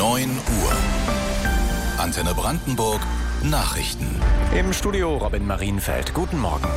9 Uhr. Antenne Brandenburg Nachrichten. Im Studio Robin Marienfeld. Guten Morgen.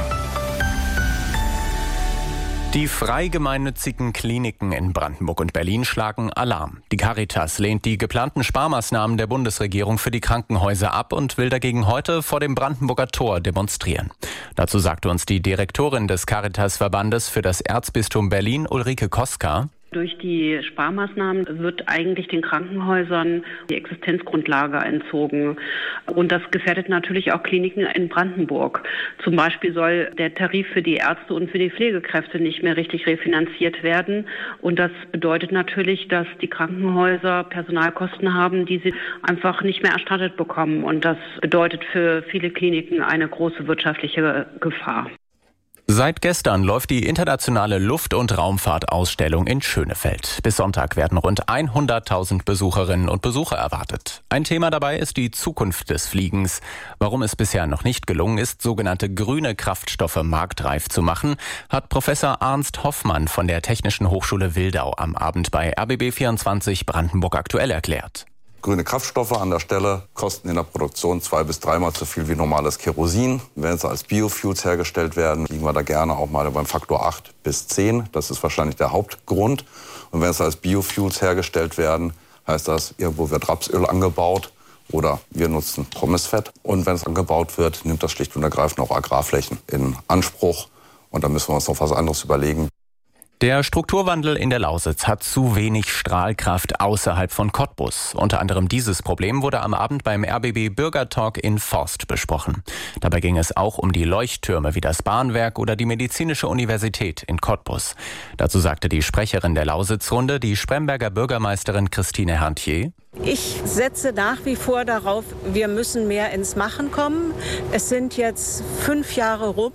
Die freigemeinnützigen Kliniken in Brandenburg und Berlin schlagen Alarm. Die Caritas lehnt die geplanten Sparmaßnahmen der Bundesregierung für die Krankenhäuser ab und will dagegen heute vor dem Brandenburger Tor demonstrieren. Dazu sagte uns die Direktorin des Caritas-Verbandes für das Erzbistum Berlin, Ulrike Koska. Durch die Sparmaßnahmen wird eigentlich den Krankenhäusern die Existenzgrundlage entzogen. Und das gefährdet natürlich auch Kliniken in Brandenburg. Zum Beispiel soll der Tarif für die Ärzte und für die Pflegekräfte nicht mehr richtig refinanziert werden. Und das bedeutet natürlich, dass die Krankenhäuser Personalkosten haben, die sie einfach nicht mehr erstattet bekommen. Und das bedeutet für viele Kliniken eine große wirtschaftliche Gefahr. Seit gestern läuft die internationale Luft- und Raumfahrtausstellung in Schönefeld. Bis Sonntag werden rund 100.000 Besucherinnen und Besucher erwartet. Ein Thema dabei ist die Zukunft des Fliegens. Warum es bisher noch nicht gelungen ist, sogenannte grüne Kraftstoffe marktreif zu machen, hat Professor Ernst Hoffmann von der Technischen Hochschule Wildau am Abend bei RBB24 Brandenburg aktuell erklärt. Grüne Kraftstoffe an der Stelle kosten in der Produktion 2- bis 3-mal so viel wie normales Kerosin. Wenn sie als Biofuels hergestellt werden, liegen wir da gerne auch mal beim Faktor 8 bis 10. Das ist wahrscheinlich der Hauptgrund. Und wenn sie als Biofuels hergestellt werden, heißt das, irgendwo wird Rapsöl angebaut oder wir nutzen Pommesfett. Und wenn es angebaut wird, nimmt das schlicht und ergreifend auch Agrarflächen in Anspruch. Und da müssen wir uns noch was anderes überlegen. Der Strukturwandel in der Lausitz hat zu wenig Strahlkraft außerhalb von Cottbus. Unter anderem dieses Problem wurde am Abend beim RBB Bürgertalk in Forst besprochen. Dabei ging es auch um die Leuchttürme wie das Bahnwerk oder die Medizinische Universität in Cottbus. Dazu sagte die Sprecherin der Lausitzrunde, die Spremberger Bürgermeisterin Christine Herntier: Ich setze nach wie vor darauf, wir müssen mehr ins Machen kommen. Es sind jetzt 5 Jahre rum.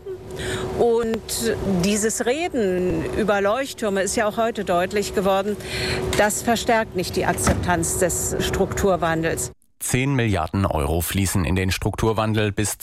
Und dieses Reden über Leuchttürme ist ja auch heute deutlich geworden, das verstärkt nicht die Akzeptanz des Strukturwandels. 10 Milliarden Euro fließen in den Strukturwandel. Bis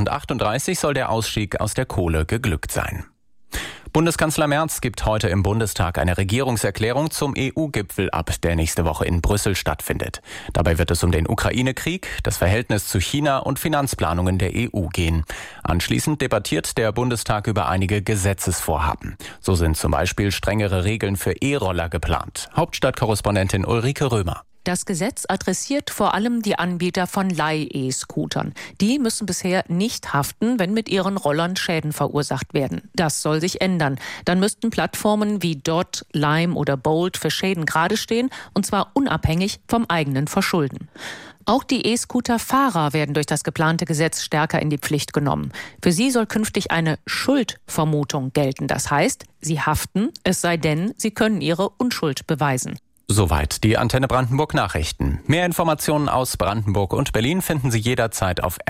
2038 soll der Ausstieg aus der Kohle geglückt sein. Bundeskanzler Merz gibt heute im Bundestag eine Regierungserklärung zum EU-Gipfel ab, der nächste Woche in Brüssel stattfindet. Dabei wird es um den Ukraine-Krieg, das Verhältnis zu China und Finanzplanungen der EU gehen. Anschließend debattiert der Bundestag über einige Gesetzesvorhaben. So sind zum Beispiel strengere Regeln für E-Roller geplant. Hauptstadtkorrespondentin Ulrike Römer. Das Gesetz adressiert vor allem die Anbieter von Leih-E-Scootern. Die müssen bisher nicht haften, wenn mit ihren Rollern Schäden verursacht werden. Das soll sich ändern. Dann müssten Plattformen wie Dot, Lime oder Bolt für Schäden gerade stehen, und zwar unabhängig vom eigenen Verschulden. Auch die E-Scooter-Fahrer werden durch das geplante Gesetz stärker in die Pflicht genommen. Für sie soll künftig eine Schuldvermutung gelten. Das heißt, sie haften, es sei denn, sie können ihre Unschuld beweisen. Soweit die Antenne Brandenburg Nachrichten. Mehr Informationen aus Brandenburg und Berlin finden Sie jederzeit auf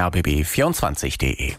rbb24.de.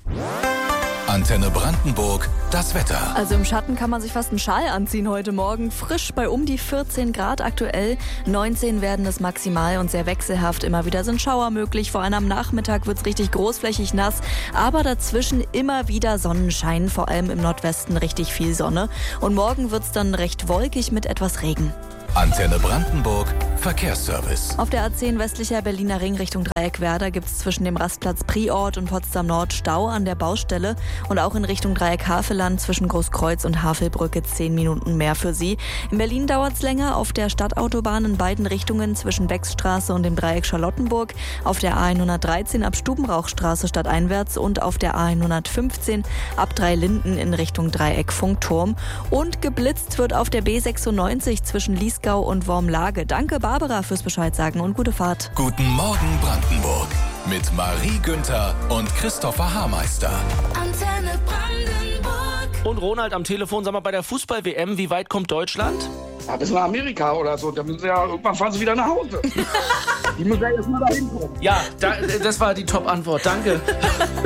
Antenne Brandenburg, das Wetter. Also im Schatten kann man sich fast einen Schal anziehen heute Morgen. Frisch bei um die 14 Grad aktuell. 19 werden es maximal und sehr wechselhaft. Immer wieder sind Schauer möglich. Vor allem am Nachmittag wird es richtig großflächig nass. Aber dazwischen immer wieder Sonnenschein. Vor allem im Nordwesten richtig viel Sonne. Und morgen wird es dann recht wolkig mit etwas Regen. Antenne Brandenburg, Verkehrsservice. Auf der A10 westlicher Berliner Ring Richtung Dreieckwerder gibt es zwischen dem Rastplatz Priort und Potsdam Nord Stau an der Baustelle. Und auch in Richtung Dreieck Havelland zwischen Großkreuz und Havelbrücke 10 Minuten mehr für Sie. In Berlin dauert es länger auf der Stadtautobahn in beiden Richtungen zwischen Beckstraße und dem Dreieck Charlottenburg. Auf der A113 ab Stubenrauchstraße stadteinwärts und auf der A115 ab Dreilinden in Richtung Dreieck Funkturm. Und geblitzt wird auf der B96 zwischen Liesgau und Wormlage. Danke Barbara fürs Bescheid sagen und gute Fahrt. Guten Morgen Brandenburg mit Marie Günther und Christopher Haarmeister. Antenne Brandenburg. Und Ronald am Telefon, sag mal, bei der Fußball-WM, wie weit kommt Deutschland? Ja, bis nach Amerika oder so. Da müssen sie ja, irgendwann fahren sie wieder nach Hause. Die müssen ja erst mal dahin kommen. Ja, das war die Top-Antwort. Danke.